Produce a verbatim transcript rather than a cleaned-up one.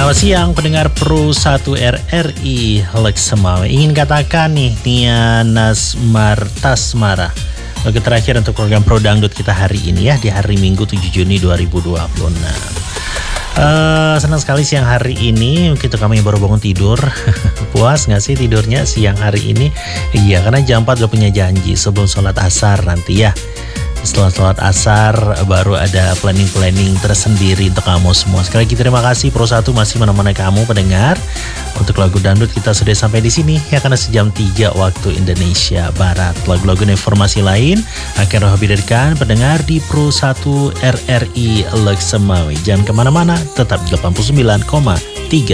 Selamat siang pendengar Pro satu R R I Leksemawe. Ingin katakan nih Nia Nasmar Tasmara. Lagu terakhir untuk program Pro Dangdut kita hari ini ya, di hari Minggu tujuh Juni dua ribu dua puluh enam. Uh, senang sekali siang hari ini kita kami baru bangun tidur. Puas gak sih tidurnya siang hari ini? Iya, karena jam empat udah punya janji sebelum sholat asar nanti ya. Setelah sholat asar baru ada planning-planning tersendiri untuk kamu semua. Sekali lagi terima kasih Pro satu masih menemani kamu pendengar. Untuk lagu dangdut kita sudah sampai di sini ya, karena sejam tiga waktu Indonesia Barat. Lagu-lagu dan informasi lain akan dihadirkan pendengar di Pro satu R R I Leksemawe. Jangan kemana-mana, tetap delapan puluh sembilan koma tiga